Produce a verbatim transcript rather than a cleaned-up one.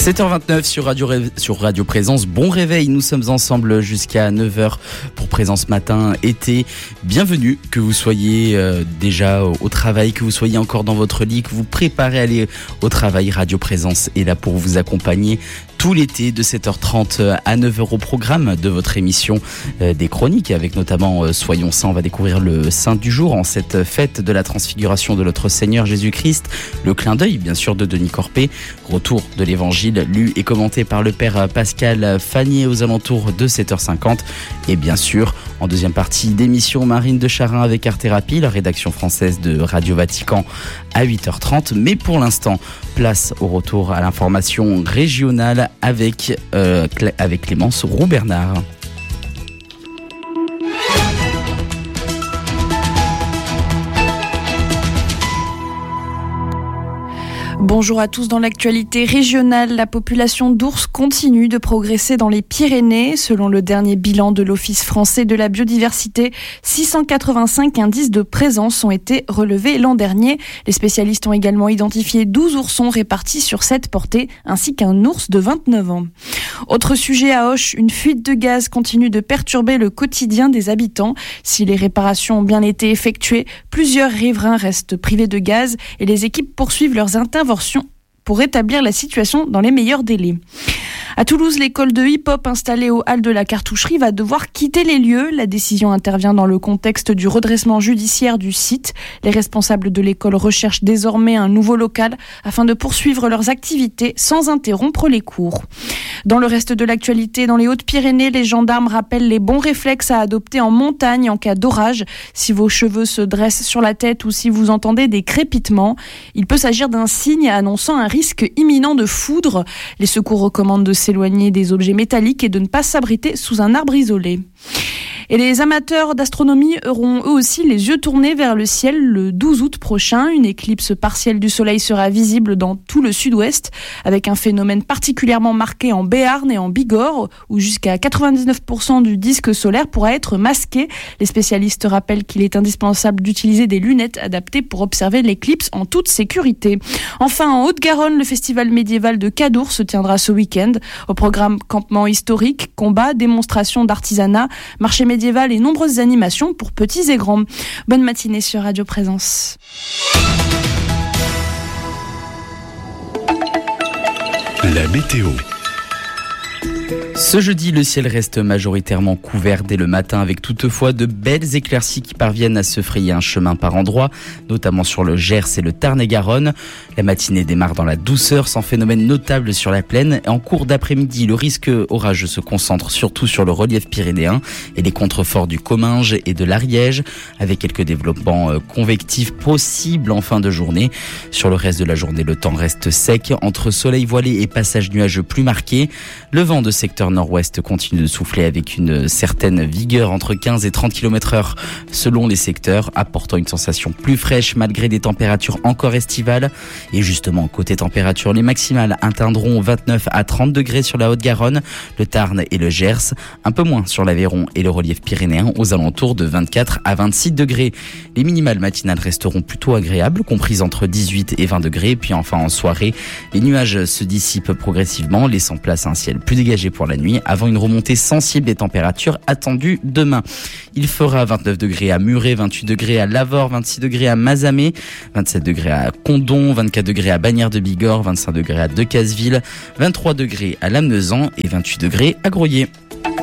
sept heures vingt-neuf sur Radio, Ré... sur Radio Présence. Bon réveil, nous sommes ensemble jusqu'à neuf heures pour Présence Matin été. Bienvenue, que vous soyez euh, déjà au travail, que vous soyez encore dans votre lit, que vous préparez à aller au travail. Radio Présence est là pour vous accompagner tout l'été de sept heures trente à neuf heures au programme de votre émission euh, des chroniques, avec notamment euh, Soyons Saints. On va découvrir le Saint du jour en cette fête de la transfiguration de notre Seigneur Jésus-Christ. Le clin d'œil, bien sûr, de Denis Corpé. Retour de l'évangile lu et commenté par le Père Pascal Fanier aux alentours de sept heures cinquante. Et bien sûr, en deuxième partie d'émission, Marine de Charin avec Art Thérapie, la rédaction française de Radio Vatican à huit heures trente. Mais pour l'instant, place au retour à l'information régionale avec, euh, Clé- avec Clémence Roux-Bernard. Bonjour à tous. Dans l'actualité régionale, la population d'ours continue de progresser dans les Pyrénées. Selon le dernier bilan de l'Office français de la biodiversité, six cent quatre-vingt-cinq indices de présence ont été relevés l'an dernier. Les spécialistes ont également identifié douze oursons répartis sur sept portées, ainsi qu'un ours de vingt-neuf ans. Autre sujet à Auch, une fuite de gaz continue de perturber le quotidien des habitants. Si les réparations ont bien été effectuées, plusieurs riverains restent privés de gaz et les équipes poursuivent leurs interventions pour rétablir la situation dans les meilleurs délais. À Toulouse, l'école de hip-hop installée au hall de la Cartoucherie va devoir quitter les lieux. La décision intervient dans le contexte du redressement judiciaire du site. Les responsables de l'école recherchent désormais un nouveau local afin de poursuivre leurs activités sans interrompre les cours. Dans le reste de l'actualité, dans les Hautes-Pyrénées, les gendarmes rappellent les bons réflexes à adopter en montagne en cas d'orage. Si vos cheveux se dressent sur la tête ou si vous entendez des crépitements, il peut s'agir d'un signe annonçant un risque imminent de foudre. Les secours recommandent de s'éloigner des objets métalliques et de ne pas s'abriter sous un arbre isolé. Et les amateurs d'astronomie auront eux aussi les yeux tournés vers le ciel le douze août prochain. Une éclipse partielle du soleil sera visible dans tout le sud-ouest, avec un phénomène particulièrement marqué en Béarn et en Bigorre, où jusqu'à quatre-vingt-dix-neuf pour cent du disque solaire pourra être masqué. Les spécialistes rappellent qu'il est indispensable d'utiliser des lunettes adaptées pour observer l'éclipse en toute sécurité. Enfin, en Haute-Garonne, le festival médiéval de Cadour se tiendra ce week-end. Au programme campement historique, combats, démonstrations d'artisanat, marché médiéval et nombreuses animations pour petits et grands. Bonne matinée sur Radio Présence. La météo. Ce jeudi, le ciel reste majoritairement couvert dès le matin, avec toutefois de belles éclaircies qui parviennent à se frayer un chemin par endroits, notamment sur le Gers et le Tarn-et-Garonne. La matinée démarre dans la douceur, sans phénomène notable sur la plaine. Et en cours d'après-midi, le risque orageux se concentre surtout sur le relief pyrénéen et les contreforts du Comminges et de l'Ariège, avec quelques développements convectifs possibles en fin de journée. Sur le reste de la journée, le temps reste sec, entre soleil voilé et passage nuageux plus marqué. Le vent de secteur nord-ouest continue de souffler avec une certaine vigueur, entre quinze et trente kilomètres heure selon les secteurs, apportant une sensation plus fraîche malgré des températures encore estivales. Et justement, côté température, les maximales atteindront vingt-neuf à trente degrés sur la Haute-Garonne, le Tarn et le Gers, un peu moins sur l'Aveyron et le relief pyrénéen, aux alentours de vingt-quatre à vingt-six degrés. Les minimales matinales resteront plutôt agréables, comprises entre dix-huit et vingt degrés. Puis enfin, en soirée, les nuages se dissipent progressivement, laissant place à un ciel plus dégagé pour la nuit, avant une remontée sensible des températures attendues demain. Il fera vingt-neuf degrés à Muret, vingt-huit degrés à Lavore, vingt-six degrés à Mazamet, vingt-sept degrés à Condom, vingt-quatre degrés à Bagnères de Bigorre, vingt-cinq degrés à Decazeville, vingt-trois degrés à Lamezan et vingt-huit degrés à Groyer.